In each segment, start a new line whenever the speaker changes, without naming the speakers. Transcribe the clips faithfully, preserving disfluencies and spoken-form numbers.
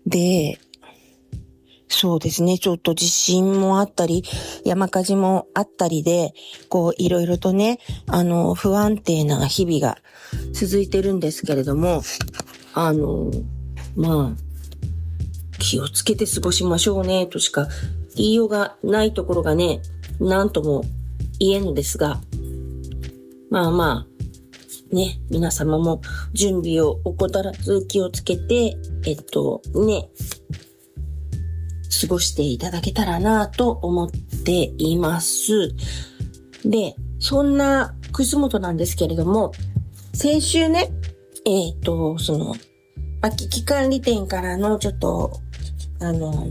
で、そうですね、ちょっと地震もあったり、山火事もあったりで、こう、いろいろとね、あの、不安定な日々が続いてるんですけれども、あの、まあ、気をつけて過ごしましょうね、としか言いようがないところがね、なんとも言えんのですが、まあまあ、ね、皆様も準備を怠らず気をつけて、えっと、ね、過ごしていただけたらなと思っています。で、そんな楠本なんですけれども、先週ね、えっと、その、まあ、危機管理店からのちょっと、あの、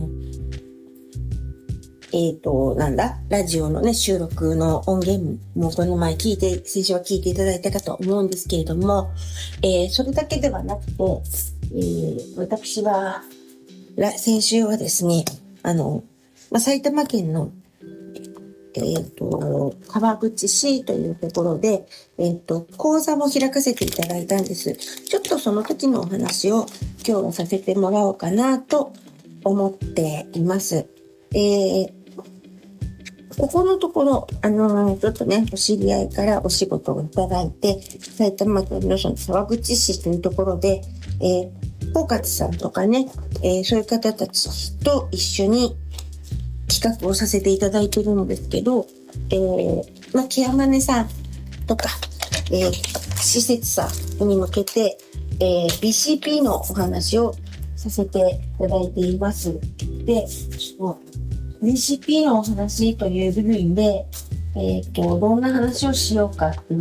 えっと、なんだ、ラジオのね、収録の音源もこの前聞いて、先週は聞いていただいたかと思うんですけれども、えー、それだけではなくて、えー、私は、先週はですね、あの、まあ、埼玉県の、えっと、川口市というところで、えっと、講座も開かせていただいたんです。ちょっとその時のお話を今日はさせてもらおうかなと思っています。えー、ここのところ、あのー、ちょっとね、お知り合いからお仕事をいただいて、埼玉県のその川口市というところで、えー、包括さんとかね、えー、そういう方たちと一緒に企画をさせていただいているんですけど、えー、まあ、ケアマネさんとか、えー、施設さんに向けて、えー、ビーシーピー のお話をさせていただいています。で、ビーシーピー のお話という部分で、えっと、どんな話をしようかって言って、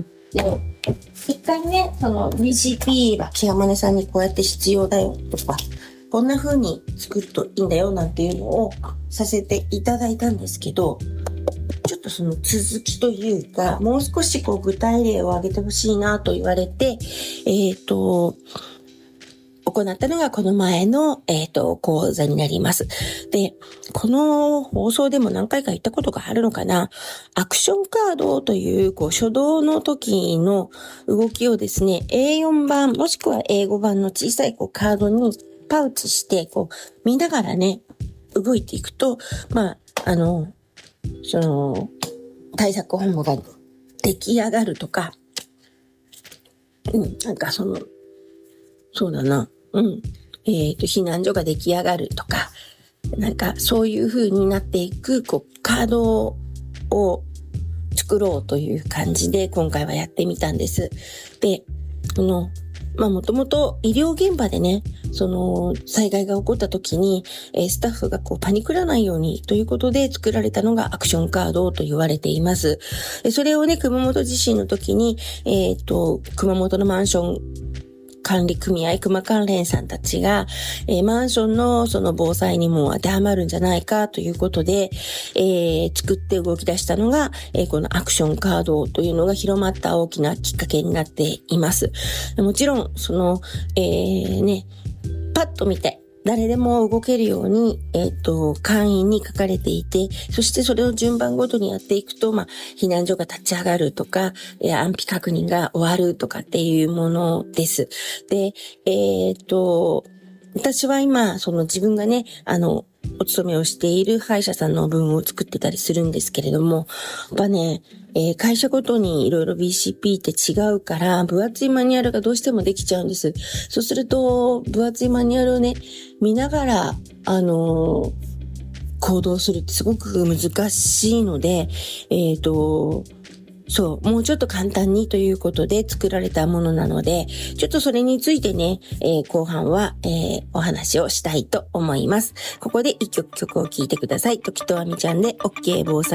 一回ね、その ビーシーピー はケアマネさんにこうやって必要だよとか、こんな風に作るといいんだよなんていうのをさせていただいたんですけど、ちょっとその続きというか、もう少しこう具体例を挙げてほしいなと言われて、えっと、行ったのがこの前の、えっと、講座になります。で、この放送でも何回か言ったことがあるのかな。アクションカードという、こう、初動の時の動きをですね、エーよん 版、もしくは エーご 版の小さいこうカードにパウチして、こう、見ながらね、動いていくと、まあ、あの、その、対策本部が出来上がるとか、うん、なんかその、そうだな、うん、えっと、避難所が出来上がるとか、なんかそういう風になっていく、こう、カードを作ろうという感じで今回はやってみたんです。で、この、まあもともと医療現場でね、その災害が起こった時に、えー、スタッフがこうパニクらないようにということで作られたのがアクションカードと言われています。それをね、熊本地震の時に、えっと、熊本のマンション管理組合、熊関連さんたちが、えー、マンションのその防災にも当てはまるんじゃないかということで、えー、作って動き出したのが、えー、このアクションカードというのが広まった大きなきっかけになっています。もちろん、その、えー、ね、パッと見て、誰でも動けるように、えっと、簡易に書かれていて、そしてそれを順番ごとにやっていくと、まあ、避難所が立ち上がるとか、えー、安否確認が終わるとかっていうものです。で、えっと、私は今、その自分がね、あの、お勤めをしている歯医者さんの分を作ってたりするんですけれども、やっぱね、えー、会社ごとにいろいろ ビーシーピー って違うから、分厚いマニュアルがどうしてもできちゃうんです。そうすると、分厚いマニュアルをね、見ながら、あのー、行動するってすごく難しいので、えっと、そう、もうちょっと簡単にということで作られたものなので、ちょっとそれについてね、えー、後半は、えー、お話をしたいと思います。ここで一曲曲を聴いてください。時とあみちゃんで OK 防災